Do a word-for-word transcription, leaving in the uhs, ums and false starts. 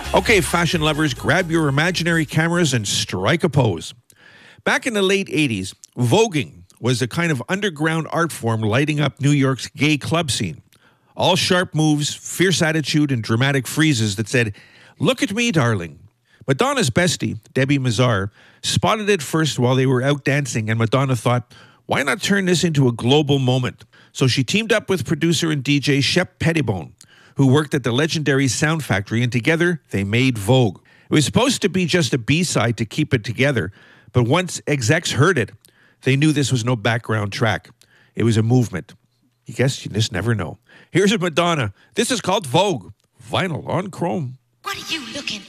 Okay, fashion lovers, grab your imaginary cameras and strike a pose. Back in the late eighties, voguing was a kind of underground art form lighting up New York's gay club scene. All sharp moves, fierce attitude, and dramatic freezes that said, "Look at me, darling." Madonna's bestie, Debbie Mazar, spotted it first while they were out dancing, and Madonna thought, why not turn this into a global moment? So she teamed up with producer and D J Shep Pettibone, who worked at the legendary Sound Factory, and together they made Vogue. It was supposed to be just a B-side to keep it together, but once execs heard it, they knew this was no background track. It was a movement. You guess you just never know. Here's a Madonna. This is called Vogue. Vinyl on chrome. What are you looking